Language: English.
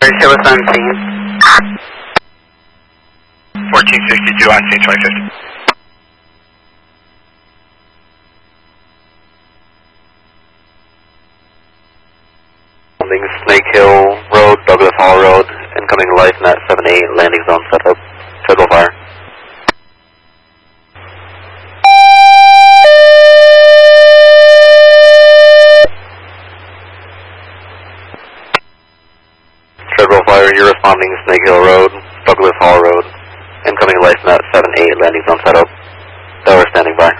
Kilo 17. 1462 on scene 2050. Snake Hill Road, Douglas Hall Road, incoming life net 78, landing zone setup, schedule fire. Schedule fire, you're responding Snake Hill Road, Douglas Hall Road, incoming life net 78, landing zone setup. Tower standing by.